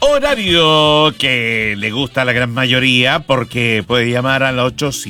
Horario que le gusta a la gran mayoría porque puede llamar al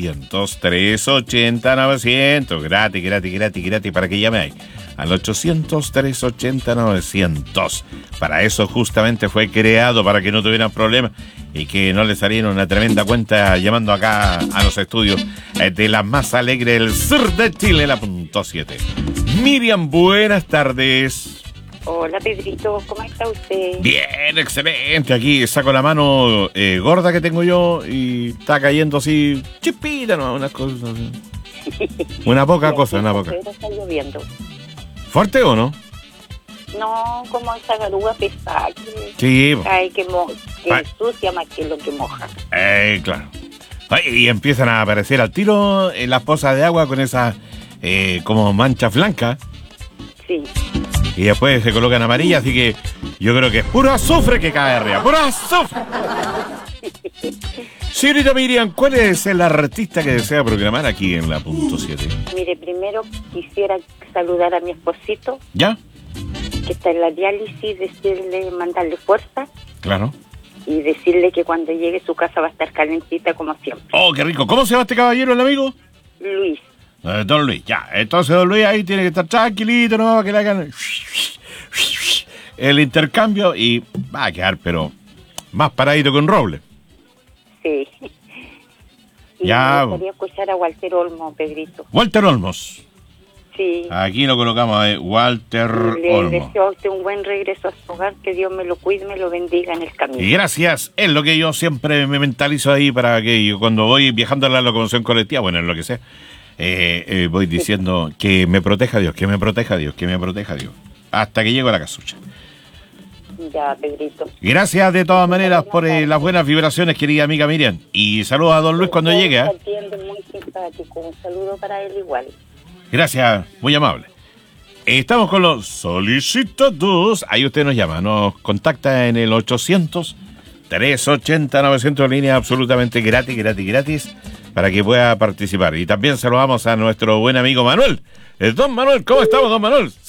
800-380-900. Gratis, gratis, gratis, gratis para que llame ahí. Al 800-380-900. Para eso justamente fue creado, para que no tuvieran problemas y que no les saliera una tremenda cuenta llamando acá a los estudios de la más alegre del sur de Chile, la punto 7. Miriam, buenas tardes. Hola Pedrito, ¿cómo está usted? Bien, excelente. Aquí saco la mano gorda que tengo yo y está cayendo así, chispita, ¿no? Unas cosas. Una poca cosa, una poca. Pero está lloviendo. ¿Fuerte o no? No, como esa garuga pesada que Sí. cae, que ensucia más que lo que moja. Claro. Ay, y empiezan a aparecer al tiro en las pozas de agua con esas como manchas blancas. Sí. Y después se colocan amarillas, así que yo creo que es puro azufre que cae arriba. ¡Puro azufre! Señorita Miriam, ¿cuál es el artista que desea programar aquí en la punto 7? Mire, primero quisiera saludar a mi esposito, ¿Ya? que está en la diálisis, decirle, mandarle fuerza Claro. y decirle que cuando llegue a su casa va a estar calentita como siempre. ¡Oh, qué rico! ¿Cómo se llama este caballero, el amigo? Luis. Don Luis, ya. Entonces don Luis ahí tiene que estar tranquilito, ¿no? Para que le hagan el intercambio y va a quedar, pero más paradito que un roble. Sí. Y Ya. me gustaría escuchar a Walter Olmo, Pedrito. Walter Olmos. Sí. Aquí lo colocamos, Walter Le Olmos. deseo a usted un buen regreso a su hogar, que Dios me lo cuide y me lo bendiga en el camino. Y gracias, es lo que yo siempre me mentalizo ahí para que yo cuando voy viajando a la locomoción colectiva, bueno, en lo que sea, voy diciendo que me proteja Dios, que me proteja Dios, que me proteja Dios, hasta que llego a la casucha. Ya, Pedrito. Gracias de todas maneras por las buenas vibraciones, querida amiga Miriam. Y saludos a don Luis cuando llegue. Se atiende muy simpático. Un saludo para él igual. Gracias, muy amable. Estamos con los solicitados. Ahí usted nos llama, nos contacta en el 800-380-900, línea absolutamente gratis, gratis, gratis, para que pueda participar. Y también saludamos a nuestro buen amigo Manuel. Don Manuel, ¿cómo estamos, don Manuel?